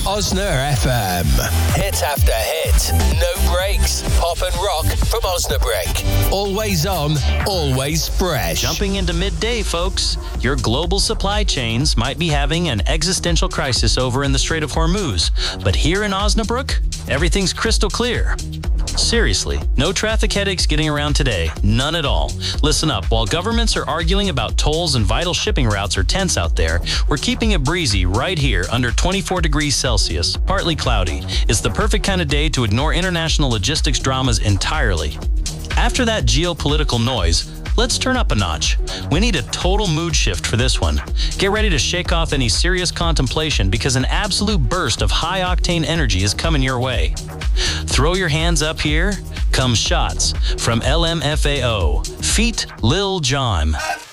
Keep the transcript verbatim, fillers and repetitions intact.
Osna F M. Hit after hit. No breaks. Pop and rock from Osnabrück. Always on, always fresh. Jumping into midday, folks. Your global supply chains might be having an existential crisis over in the Strait of Hormuz. But here in Osnabrück, everything's crystal clear. Seriously, no traffic headaches getting around today. None at all. Listen up. While governments are arguing about tolls and vital shipping routes are tense out there, we're keeping it breezy right here under twenty-four degrees Celsius, partly cloudy. It's the perfect kind of day to ignore international logistics dramas entirely. After that geopolitical noise, let's turn up a notch. We need a total mood shift for this one. Get ready to shake off any serious contemplation because an absolute burst of high-octane energy is coming your way. Throw your hands up here. Come shots from L M F A O. Feet Lil Jon.